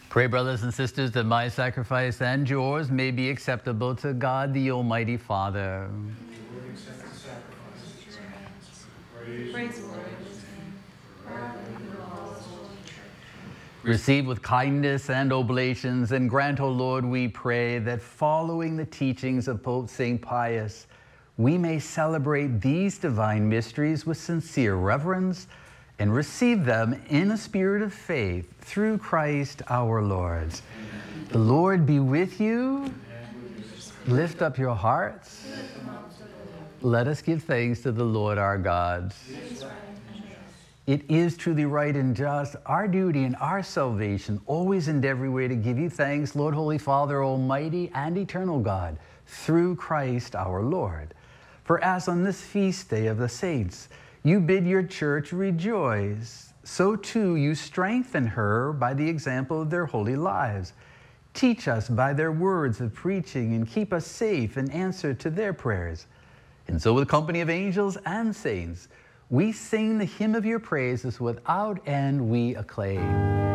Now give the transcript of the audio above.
Pray, brothers and sisters, that my sacrifice and yours may be acceptable to God, the Almighty Father. Lord, accept the sacrifice at your hands. Praise the Lord. Receive with kindness and oblations, and grant, O Lord, we pray, that following the teachings of Pope St. Pius, we may celebrate these divine mysteries with sincere reverence and receive them in a spirit of faith through Christ our Lord. Amen. The Lord be with you. Lift up your hearts. Let us give thanks to the Lord our God. It is truly right and just, our duty and our salvation, always and every way to give you thanks, Lord, Holy Father, Almighty and eternal God, through Christ our Lord. For as on this feast day of the saints, you bid your church rejoice, so too you strengthen her by the example of their holy lives. Teach us by their words of preaching and keep us safe in answer to their prayers. And so with the company of angels and saints, we sing the hymn of your praises without end we acclaim.